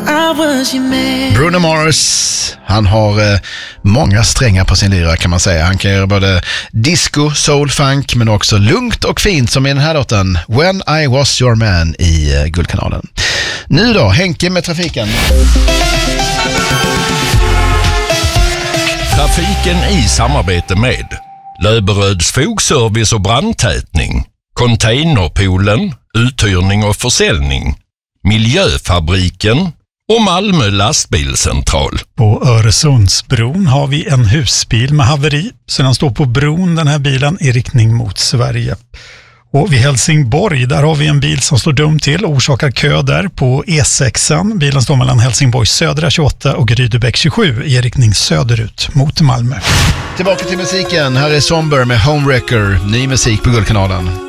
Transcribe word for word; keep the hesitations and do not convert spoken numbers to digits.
I was your man. Bruno Mars, han har eh, många strängar på sin lyra kan man säga. Han kan göra både disco, soul, funk men också lugnt och fint som i den här låten When I Was Your Man i eh, Guldkanalen. Nu då, Henke med trafiken. Trafiken i samarbete med Löberöds fogservice och brandtätning, Containerpoolen, uthyrning och försäljning, Miljöfabriken och Malmö lastbilscentral. På Öresundsbron har vi en husbil med haveri, så den står på bron, den här bilen, i riktning mot Sverige. Och vid Helsingborg, där har vi en bil som står dumt till och orsakar kö där på E sex. Bilen står mellan Helsingborgs södra tjugoåtta och Rydebäck tjugosju i riktning söderut mot Malmö. Tillbaka till musiken, här är Somber med Homewrecker, ny musik på Guldkanalen.